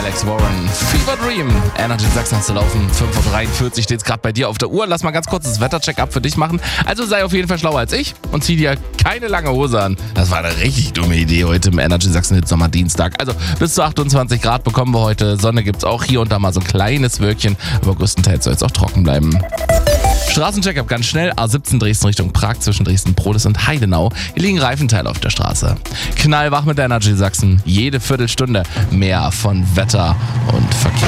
Alex Warren, Fever Dream. Energy Sachsen hast du laufen. 5:43 Uhr steht es gerade bei dir auf der Uhr. Lass mal ganz kurz das Wetter-Check-up für dich machen. Also sei auf jeden Fall schlauer als ich und zieh dir keine lange Hose an. Das war eine richtig dumme Idee heute im Energy Sachsen Hit Sommerdienstag. Also bis zu 28 Grad bekommen wir heute. Sonne gibt's auch hier und da mal so ein kleines Wölkchen, aber größtenteils soll es auch trocken bleiben. Straßencheck-up ganz schnell. A17 Dresden Richtung Prag zwischen Dresden-Prolis und Heidenau. Hier liegen Reifenteile auf der Straße. Knallwach mit der Energy Sachsen. Jede Viertelstunde mehr von Wetter und Verkehr.